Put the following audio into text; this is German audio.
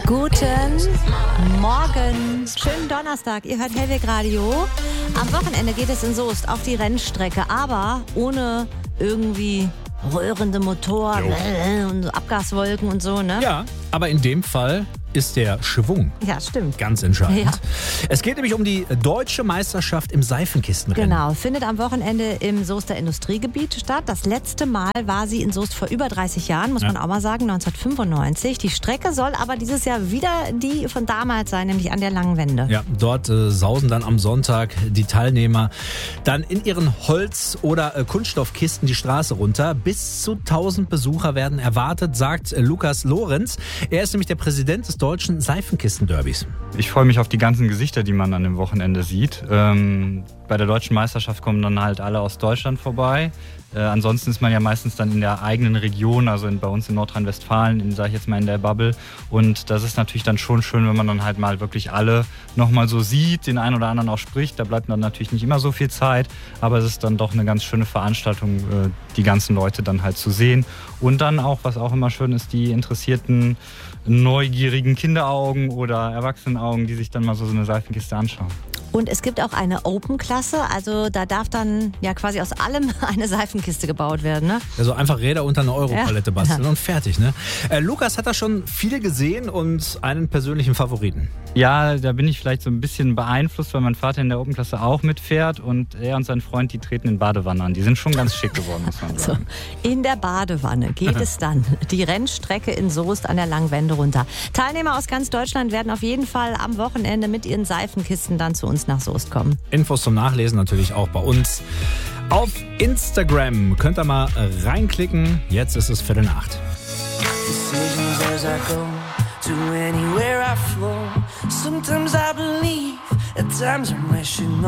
Guten Morgen, schönen Donnerstag, ihr hört Hellweg Radio. Am Wochenende geht es in Soest auf die Rennstrecke, aber ohne irgendwie rührende Motoren und Abgaswolken und so, ne? Ja, aber in dem Fall ist der Schwung Ja, stimmt. ganz entscheidend. Ja. Es geht nämlich um die deutsche Meisterschaft im Seifenkistenrennen. Genau, findet am Wochenende im Soester Industriegebiet statt. Das letzte Mal war sie in Soest vor über 30 Jahren, muss man auch mal sagen, 1995. Die Strecke soll aber dieses Jahr wieder die von damals sein, nämlich an der Langen Wende. Ja, dort sausen dann am Sonntag die Teilnehmer dann in ihren Holz- oder Kunststoffkisten die Straße runter. Bis zu 1000 Besucher werden erwartet, sagt Lukas Lorenz. Er ist nämlich der Präsident des deutschen Seifenkistenderbys. Ich freue mich auf die ganzen Gesichter, die man an dem Wochenende sieht. Bei der deutschen Meisterschaft kommen dann halt alle aus Deutschland vorbei. Ansonsten ist man ja meistens dann in der eigenen Region, also bei uns in Nordrhein-Westfalen, sage ich jetzt mal in der Bubble. Und das ist natürlich dann schon schön, wenn man dann halt mal wirklich alle nochmal so sieht, den einen oder anderen auch spricht. Da bleibt dann natürlich nicht immer so viel Zeit, aber es ist dann doch eine ganz schöne Veranstaltung, die ganzen Leute dann halt zu sehen. Und dann auch, was auch immer schön ist, die interessierten, neugierigen Kinderaugen oder Erwachsenenaugen, die sich dann mal so eine Seifenkiste anschauen. Und es gibt auch eine Open-Klasse, also da darf dann ja quasi aus allem eine Seifenkiste gebaut werden, ne? Also einfach Räder unter eine Europalette basteln Ja. und fertig, ne? Lukas hat da schon viel gesehen und einen persönlichen Favoriten. Ja, da bin ich vielleicht so ein bisschen beeinflusst, weil mein Vater in der Open-Klasse auch mitfährt und er und sein Freund, die treten in Badewannen an. Die sind schon ganz schick geworden, muss man sagen. So, in der Badewanne geht es dann die Rennstrecke in Soest an der Langwende runter. Teilnehmer aus ganz Deutschland werden auf jeden Fall am Wochenende mit ihren Seifenkisten dann zu uns nach Soest kommen. Infos zum Nachlesen natürlich auch bei uns auf Instagram. Könnt ihr mal reinklicken. Jetzt ist es 7:45. Decisions as I go to anywhere I flow. Sometimes I believe, at times I'm rational.